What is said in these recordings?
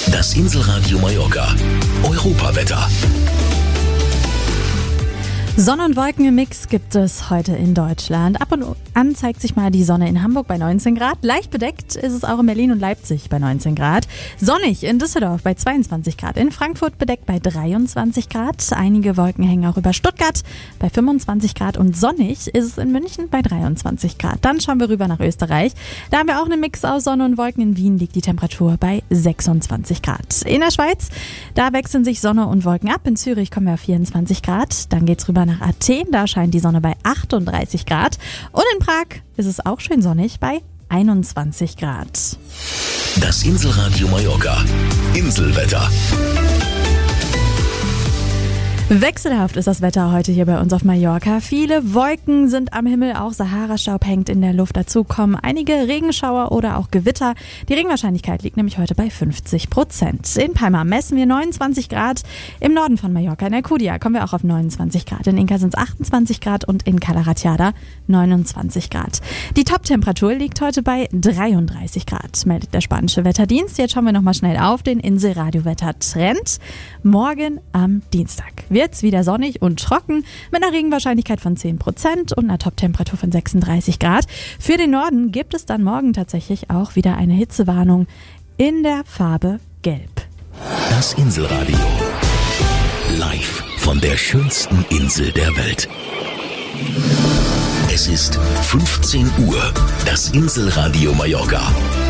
Das Inselradio Mallorca. Europawetter. Sonne und Wolken im Mix gibt es heute in Deutschland. Ab und an zeigt sich mal die Sonne in Hamburg bei 19 Grad. Leicht bedeckt ist es auch in Berlin und Leipzig bei 19 Grad. Sonnig in Düsseldorf bei 22 Grad. In Frankfurt bedeckt bei 23 Grad. Einige Wolken hängen auch über Stuttgart bei 25 Grad. Und sonnig ist es in München bei 23 Grad. Dann schauen wir rüber nach Österreich. Da haben wir auch einen Mix aus Sonne und Wolken. In Wien liegt die Temperatur bei 26 Grad. In der Schweiz, da wechseln sich Sonne und Wolken ab. In Zürich kommen wir auf 24 Grad. Dann geht's rüber nach Athen, da scheint die Sonne bei 38 Grad. Und in Prag ist es auch schön sonnig bei 21 Grad. Das Inselradio Mallorca. Inselwetter. Wechselhaft ist das Wetter heute hier bei uns auf Mallorca. Viele Wolken sind am Himmel, auch Sahara-Staub hängt in der Luft. Dazu kommen einige Regenschauer oder auch Gewitter. Die Regenwahrscheinlichkeit liegt nämlich heute bei 50%. In Palma messen wir 29 Grad. Im Norden von Mallorca, in Alcudia, kommen wir auch auf 29 Grad. In Inca sind es 28 Grad und in Cala Ratjada 29 Grad. Die Top-Temperatur liegt heute bei 33 Grad, meldet der spanische Wetterdienst. Jetzt schauen wir nochmal schnell auf den Inselradio-Wetter-Trend. Morgen am Dienstag wird's wieder sonnig und trocken mit einer Regenwahrscheinlichkeit von 10% und einer Top-Temperatur von 36 Grad. Für den Norden gibt es dann morgen tatsächlich auch wieder eine Hitzewarnung in der Farbe Gelb. Das Inselradio. Live von der schönsten Insel der Welt. Es ist 15 Uhr. Das Inselradio Mallorca.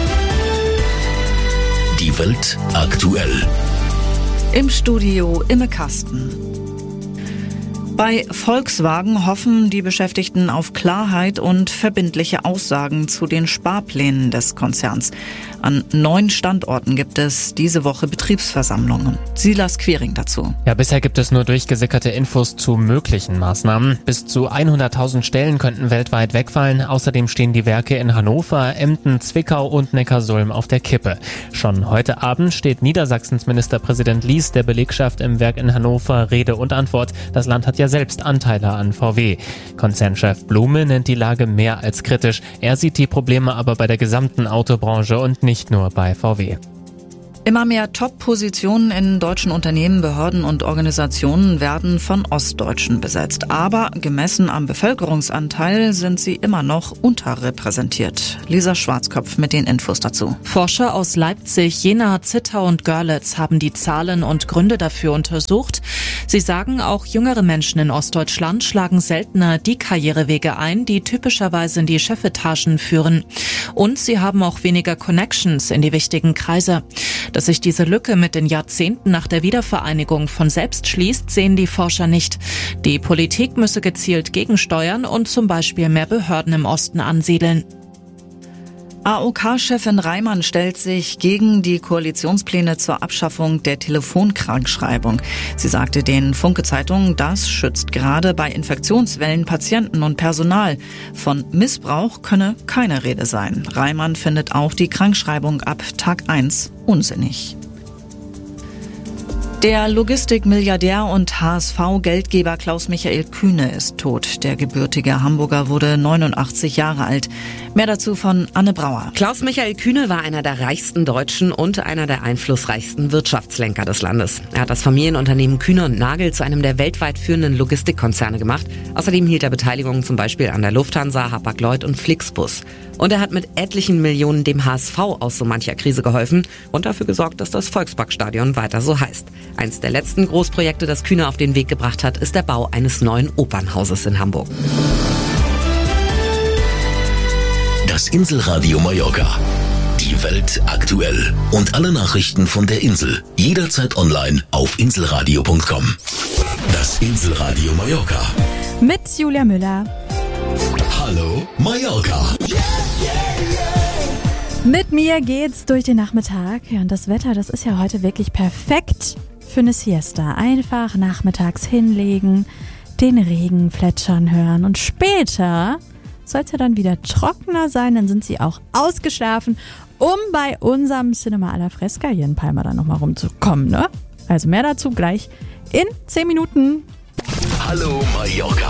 Die Welt aktuell. Im Studio Imme Kasten. Bei Volkswagen hoffen die Beschäftigten auf Klarheit und verbindliche Aussagen zu den Sparplänen des Konzerns. An 9 Standorten gibt es diese Woche Betriebsversammlungen. Silas Quiring dazu. Ja, bisher gibt es nur durchgesickerte Infos zu möglichen Maßnahmen. Bis zu 100.000 Stellen könnten weltweit wegfallen. Außerdem stehen die Werke in Hannover, Emden, Zwickau und Neckarsulm auf der Kippe. Schon heute Abend steht Niedersachsens Ministerpräsident Lies der Belegschaft im Werk in Hannover Rede und Antwort. Das Land hat ja selbst Anteile an VW. Konzernchef Blume nennt die Lage mehr als kritisch. Er sieht die Probleme aber bei der gesamten Autobranche und nicht nur bei VW. Immer mehr Top-Positionen in deutschen Unternehmen, Behörden und Organisationen werden von Ostdeutschen besetzt. Aber gemessen am Bevölkerungsanteil sind sie immer noch unterrepräsentiert. Lisa Schwarzkopf mit den Infos dazu. Forscher aus Leipzig, Jena, Zittau und Görlitz haben die Zahlen und Gründe dafür untersucht. Sie sagen, auch jüngere Menschen in Ostdeutschland schlagen seltener die Karrierewege ein, die typischerweise in die Chefetagen führen. Und sie haben auch weniger Connections in die wichtigen Kreise. Dass sich diese Lücke mit den Jahrzehnten nach der Wiedervereinigung von selbst schließt, sehen die Forscher nicht. Die Politik müsse gezielt gegensteuern und zum Beispiel mehr Behörden im Osten ansiedeln. AOK-Chefin Reimann stellt sich gegen die Koalitionspläne zur Abschaffung der Telefonkrankschreibung. Sie sagte den Funke-Zeitungen, das schützt gerade bei Infektionswellen Patienten und Personal. Von Missbrauch könne keine Rede sein. Reimann findet auch die Krankschreibung ab Tag 1 unsinnig. Der Logistikmilliardär und HSV-Geldgeber Klaus-Michael Kühne ist tot. Der gebürtige Hamburger wurde 89 Jahre alt. Mehr dazu von Anne Brauer. Klaus-Michael Kühne war einer der reichsten Deutschen und einer der einflussreichsten Wirtschaftslenker des Landes. Er hat das Familienunternehmen Kühne und Nagel zu einem der weltweit führenden Logistikkonzerne gemacht. Außerdem hielt er Beteiligungen zum Beispiel an der Lufthansa, Hapag-Lloyd und Flixbus. Und er hat mit etlichen Millionen dem HSV aus so mancher Krise geholfen und dafür gesorgt, dass das Volksparkstadion weiter so heißt. Eins der letzten Großprojekte, das Kühne auf den Weg gebracht hat, ist der Bau eines neuen Opernhauses in Hamburg. Das Inselradio Mallorca. Die Welt aktuell. Und alle Nachrichten von der Insel. Jederzeit online auf inselradio.com. Das Inselradio Mallorca. Mit Julia Müller. Hallo Mallorca. Mit mir geht's durch den Nachmittag. Ja, und das Wetter, das ist ja heute wirklich perfekt für eine Siesta. Einfach nachmittags hinlegen, den Regen plätschern hören und später soll es ja dann wieder trockener sein, dann sind sie auch ausgeschlafen, um bei unserem Cinema alla Fresca hier in Palma dann nochmal rumzukommen, ne? Also mehr dazu gleich in 10 Minuten. Hallo Mallorca.